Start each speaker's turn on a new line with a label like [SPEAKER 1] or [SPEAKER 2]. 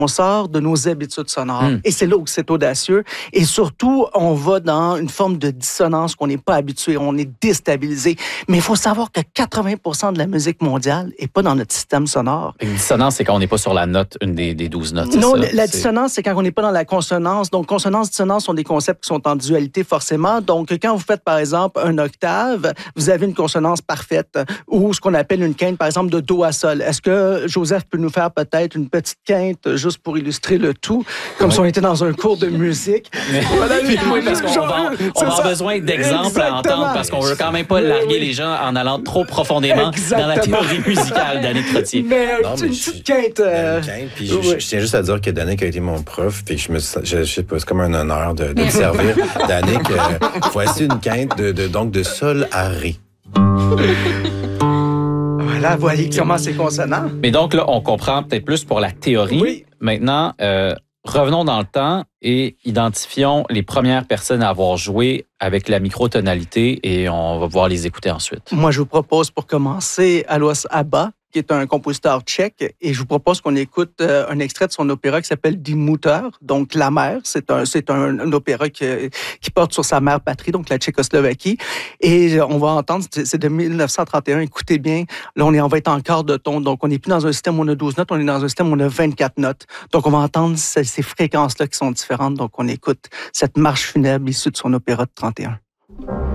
[SPEAKER 1] On sort de nos habitudes sonores. Et c'est là où c'est audacieux. Et surtout, on va dans une forme de dissonance qu'on n'est pas habitué. On est déstabilisé. Mais il faut savoir que 80% de la musique mondiale n'est pas dans notre système sonore.
[SPEAKER 2] Une dissonance, c'est quand on n'est pas sur la note, une des 12 notes.
[SPEAKER 1] Non,
[SPEAKER 2] ça?
[SPEAKER 1] la dissonance, c'est quand on n'est pas dans la consonance. Donc, consonance, dissonance sont des concepts qui sont en dualité forcément. Donc, quand vous faites, par exemple, un octave, vous avez une consonance parfaite ou ce qu'on appelle une quinte, par exemple, de do à sol. Est-ce que Joseph peut nous faire peut-être une petite quinte juste pour illustrer le tout, comme si on était dans un cours de musique?
[SPEAKER 2] Voilà, oui, parce qu'on va avoir besoin d'exemples à entendre parce qu'on veut quand même pas larguer les gens en allant trop profondément dans la théorie musicale d'Annick Trottier.
[SPEAKER 1] Mais une petite quinte.
[SPEAKER 3] Puis je tiens juste à dire que Danick a été mon prof, puis je sais pas, c'est comme un honneur de me servir. Danick, voici une quinte de sol à ré.
[SPEAKER 1] Voilà, voilà comment c'est consonant.
[SPEAKER 2] Mais donc là, on comprend peut-être plus pour la théorie.
[SPEAKER 1] Oui.
[SPEAKER 2] Maintenant, revenons dans le temps et identifions les premières personnes à avoir joué avec la microtonalité et on va pouvoir les écouter ensuite.
[SPEAKER 1] Moi, je vous propose pour commencer Alois Abba, qui est un compositeur tchèque, et je vous propose qu'on écoute un extrait de son opéra qui s'appelle Die Mutter, donc la mère. C'est un opéra qui porte sur sa mère patrie, donc la Tchécoslovaquie. Et on va entendre, c'est de 1931, écoutez bien, là on va être en quart de ton, donc on n'est plus dans un système où on a 12 notes, on est dans un système où on a 24 notes. Donc on va entendre ces fréquences-là qui sont différentes, donc on écoute cette marche funèbre issue de son opéra de 31.